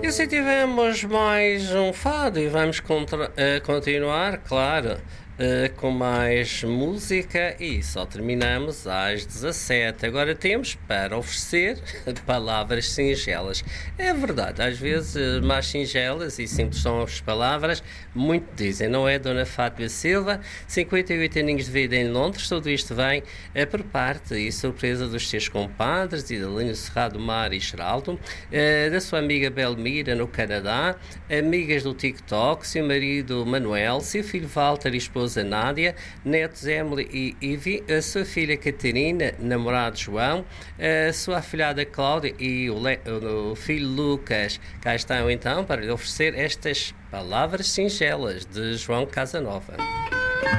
assim tivemos mais um fado e vamos continuar, claro, com mais música e só terminamos às 17. Agora temos para oferecer palavras singelas. É verdade, às vezes mais singelas e simples são as palavras, muito dizem, não é, Dona Fátima Silva? 58 aninhos de vida em Londres, tudo isto vem por parte e surpresa dos seus compadres e da Linha Cerrado Mar e Geraldo, da sua amiga Belmira no Canadá, amigas do TikTok, seu marido Manuel, seu filho Walter e esposa Nádia, netos Emily e Ivy, a sua filha Catarina, namorado João, a sua afilhada Cláudia e o filho Lucas. Cá estão então para lhe oferecer estas palavras singelas de João Casanova.